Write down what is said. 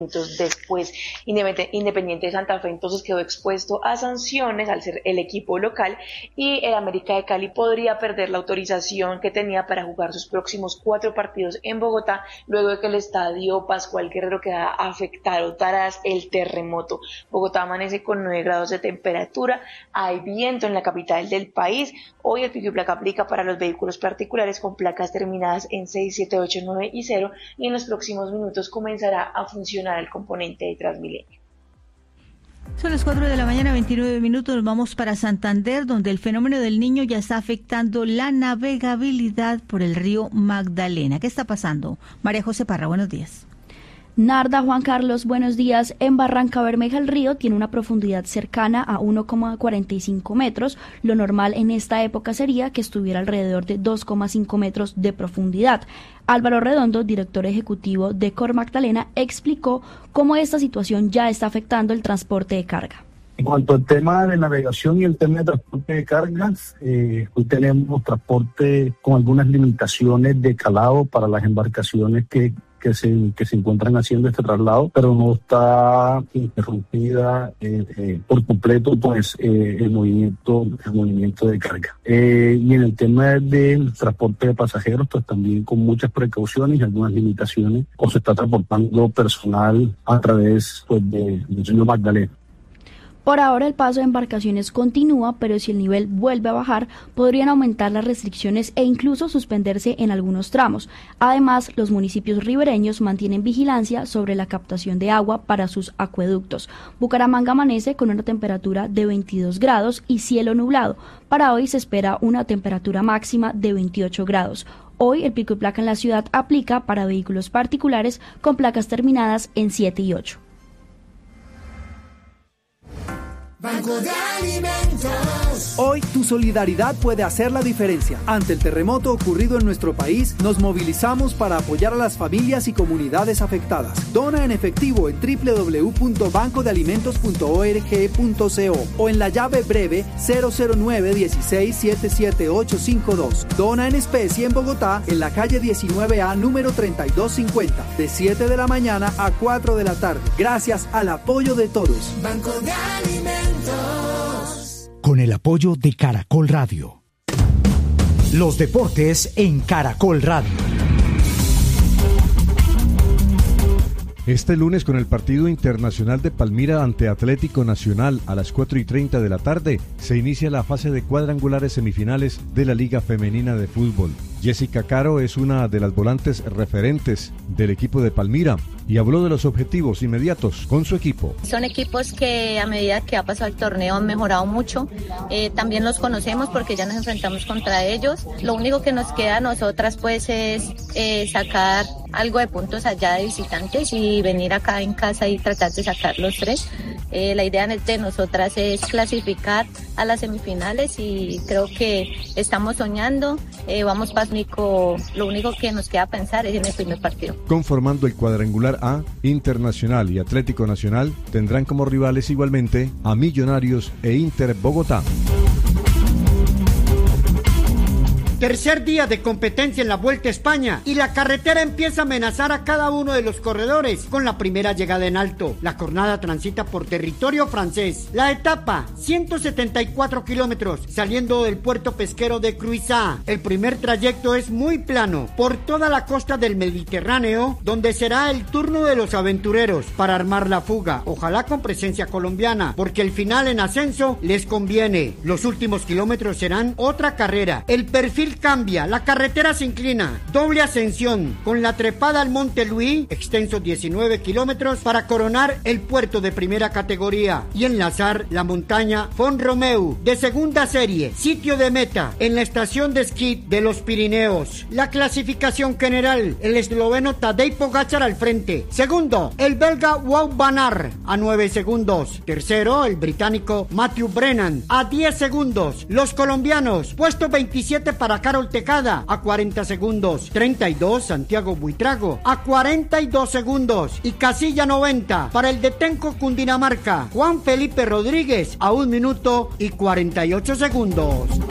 Después, Independiente de Santa Fe entonces quedó expuesto a sanciones al ser el equipo local, y el América de Cali podría perder la autorización que tenía para jugar sus próximos 4 partidos en Bogotá, luego de que el estadio Pascual Guerrero queda afectado tras el terremoto. Bogotá amanece con 9 grados de temperatura, hay viento en la capital del país. Hoy el pico y placa aplica para los vehículos particulares con placas terminadas en 6, 7, 8, 9 y 0, y en los próximos minutos comenzará a funcionar el componente de Transmilenio. Son las 4 de la mañana, 29 minutos. Nos vamos para Santander, donde el fenómeno del Niño ya está afectando la navegabilidad por el río Magdalena. ¿Qué está pasando? María José Parra, buenos días. Narda, Juan Carlos, buenos días. En Barranca Bermeja el río tiene una profundidad cercana a 1,45 metros. Lo normal en esta época sería que estuviera alrededor de 2,5 metros de profundidad. Álvaro Redondo, director ejecutivo de Cor Magdalena, explicó cómo esta situación ya está afectando el transporte de carga. En cuanto al tema de navegación y el tema de transporte de cargas, hoy tenemos transporte con algunas limitaciones de calado para las embarcaciones que se encuentran haciendo este traslado, pero no está interrumpida por completo pues el movimiento de carga. Y en el tema del transporte de pasajeros, pues también con muchas precauciones y algunas limitaciones, o se está transportando personal a través pues del río Magdalena. Por ahora el paso de embarcaciones continúa, pero si el nivel vuelve a bajar, podrían aumentar las restricciones e incluso suspenderse en algunos tramos. Además, los municipios ribereños mantienen vigilancia sobre la captación de agua para sus acueductos. Bucaramanga amanece con una temperatura de 22 grados y cielo nublado. Para hoy se espera una temperatura máxima de 28 grados. Hoy el pico y placa en la ciudad aplica para vehículos particulares con placas terminadas en 7 y 8. Banco de Alimentos. Hoy tu solidaridad puede hacer la diferencia. Ante el terremoto ocurrido en nuestro país, nos movilizamos para apoyar a las familias y comunidades afectadas. Dona en efectivo en www.bancodealimentos.org.co o en la llave breve 009-16-77852. Dona en especie en Bogotá, en la calle 19A, número 3250, de 7 de la mañana a 4 de la tarde. Gracias al apoyo de todos. Banco de Alimentos. Con el apoyo de Caracol Radio. Los deportes en Caracol Radio. Este lunes, con el partido internacional de Palmira ante Atlético Nacional a las 4:30 de la tarde, se inicia la fase de cuadrangulares semifinales de la Liga Femenina de Fútbol. Jessica Caro es una de las volantes referentes del equipo de Palmira y habló de los objetivos inmediatos con su equipo. Son equipos que a medida que ha pasado el torneo han mejorado mucho. También los conocemos porque ya nos enfrentamos contra ellos. Lo único que nos queda a nosotras pues es sacar algo de puntos allá de visitantes y venir acá en casa y tratar de sacar los 3. La idea de nosotras es clasificar a las semifinales y creo que estamos soñando, vamos pasmico, lo único que nos queda pensar es en el primer partido. Conformando el cuadrangular A, Internacional y Atlético Nacional tendrán como rivales igualmente a Millonarios e Inter Bogotá. Tercer día de competencia en la Vuelta a España y la carretera empieza a amenazar a cada uno de los corredores con la primera llegada en alto. La jornada transita por territorio francés. La etapa, 174 kilómetros, saliendo del puerto pesquero de Cruizá. El primer trayecto es muy plano, por toda la costa del Mediterráneo, donde será el turno de los aventureros para armar la fuga, ojalá con presencia colombiana, porque el final en ascenso les conviene. Los últimos kilómetros serán otra carrera. El perfil cambia, la carretera se inclina, doble ascensión, con la trepada al Monte Luis, extenso 19 kilómetros, para coronar el puerto de primera categoría y enlazar la montaña Font Romeu, de segunda serie, sitio de meta, en la estación de esquí de los Pirineos. La clasificación general, el esloveno Tadej Pogačar al frente, segundo, el belga Wout van Aert a 9 segundos, tercero, el británico Matthew Brennan a 10 segundos, los colombianos, puesto 27 para Carol Tejada a 40 segundos, 32 Santiago Buitrago a 42 segundos y casilla 90 para el de Tenco Cundinamarca Juan Felipe Rodríguez a 1 minuto y 48 segundos.